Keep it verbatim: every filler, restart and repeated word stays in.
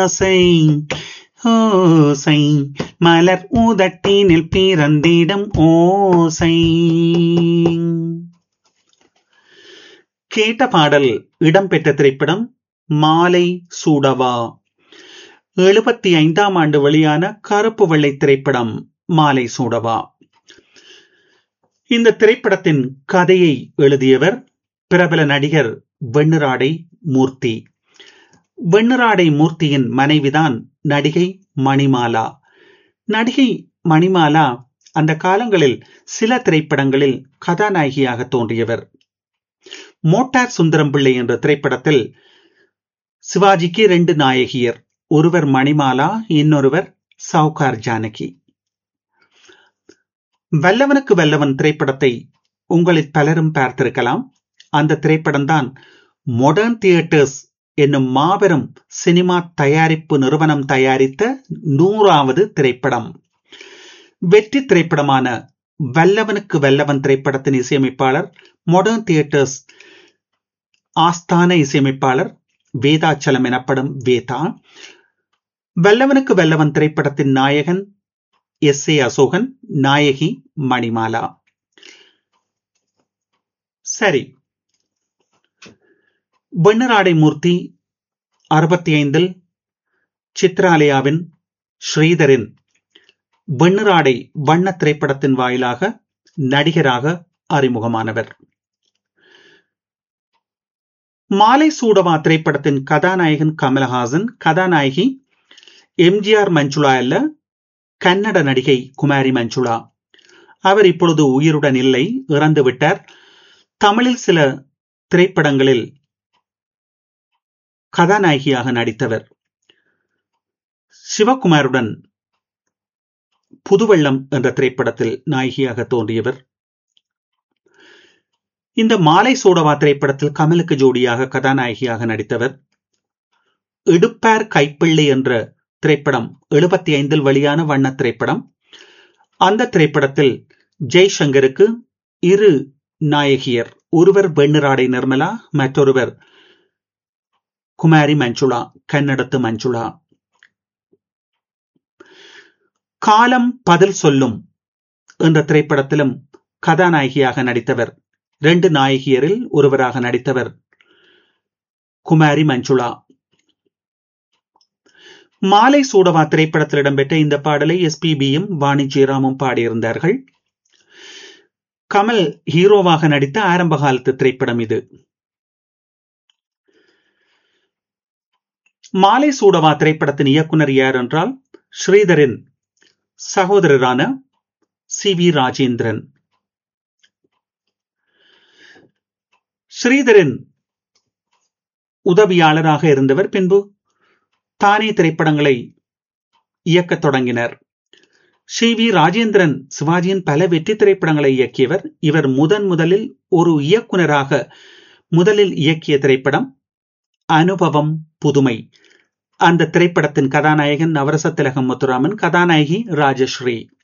ஆசை ஓசை மலர் உதட்டினில் பிறந்திடும் ஓசை. கேட்ட பாடல் இடம்பெற்ற திரைப்படம் மாலை சூடவா. எழுபத்தி ஐந்தாம் ஆண்டு வெளியான கருப்பு வெள்ளை திரைப்படம் மாலை சூடவா. இந்த திரைப்படத்தின் கதையை எழுதியவர் பிரபல நடிகர் வெண்ணிராடை மூர்த்தி. வெண்ணிராடை மூர்த்தியின் மனைவிதான் நடிகை மணிமாலா. நடிகை மணிமாலா அந்த காலங்களில் சில திரைப்படங்களில் கதாநாயகியாக தோன்றியவர். மோட்டார் சுந்தரம் பிள்ளை என்ற திரைப்படத்தில் சிவாஜிக்கு இரண்டு நாயகியர், ஒருவர் மணிமாலா, இன்னொருவர் சவுகார் ஜானகி. வல்லவனுக்கு வல்லவன் திரைப்படத்தை உங்களில் பலரும் பார்த்திருக்கலாம். அந்த திரைப்படம்தான் மாடர்ன் தியேட்டர்ஸ் என்னும் மாபெரும் சினிமா தயாரிப்பு நிறுவனம் தயாரித்த நூறாவது திரைப்படம். வெற்றி திரைப்படமான வல்லவனுக்கு வல்லவன் திரைப்படத்தின் இசையமைப்பாளர் மாடர்ன் தியேட்டர்ஸ் ஆஸ்தான இசையமைப்பாளர் வேதாச்சலம் எனப்படும் வேதா. வல்லவனுக்கு வல்லவன் திரைப்படத்தின் நாயகன் எஸ் ஏ அசோகன், நாயகி மணிமாலா. சரி, வெண்ணிராடை மூர்த்தி அறுபத்தி ஐந்தில் சித்ராலயாவின் ஸ்ரீதரின் வெண்ணிராடை வண்ண திரைப்படத்தின் வாயிலாக நடிகராக அறிமுகமானவர். மாலை சூடவா திரைப்படத்தின் கதாநாயகன் கமலஹாசன், கதாநாயகி எம்ஜிஆர் மஞ்சுளா அல்ல, கன்னட நடிகை குமாரி மஞ்சுளா. அவர் இப்பொழுது உயிருடன் இல்லை, இறந்து விட்டார். தமிழில் சில திரைப்படங்களில் கதாநாயகியாக நடித்தவர். சிவகுமாருடன் புதுவெள்ளம் என்ற திரைப்படத்தில் நாயகியாக தோன்றியவர். இந்த மாலை சூடவா திரைப்படத்தில் கமலுக்கு ஜோடியாக கதாநாயகியாக நடித்தவர். இடுப்பார் கைப்பிள்ளை என்ற திரைப்படம் எழுபத்தி ஐந்தில் வெளியான வண்ண திரைப்படம். அந்த திரைப்படத்தில் ஜெய்சங்கருக்கு இரு நாயகியர், ஒருவர் வெண்ணிராடை நிர்மலா, மற்றொருவர் குமாரி மஞ்சுளா, கன்னடத்து மஞ்சுளா. காலம் பதில் சொல்லும் என்ற திரைப்படத்திலும் கதாநாயகியாக நடித்தவர். இரண்டு நாயகியரில் ஒருவராக நடித்தவர் குமாரி மஞ்சுளா. மாலை சூடவா திரைப்படத்தில் இடம்பெற்ற இந்த பாடலை எஸ்பிபியும் வாணி ஜெயராமும் பாடியிருந்தார்கள். கமல் ஹீரோவாக நடித்த ஆரம்ப காலத்து திரைப்படம் இது. மாலை சூடவா திரைப்படத்தின் இயக்குனர் யார் என்றால் ஸ்ரீதரின் சகோதரரான சி வி ராஜேந்திரன். ஸ்ரீதரின் உதவியாளராக இருந்தவர். பின்பு தானே திரைப்படங்களை இயக்கத் தொடங்கினர். சி வி ராஜேந்திரன் சிவாஜியின் பல வெற்றி திரைப்படங்களை இயக்கியவர். இவர் முதன் முதலில் ஒரு இயக்குனராக முதலில் இயக்கிய திரைப்படம் அனுபவம் புதுமை. அந்த திரைப்படத்தின் கதாநாயகன் நவரச திலகம் முத்துராமன், கதாநாயகி ராஜஸ்ரீ.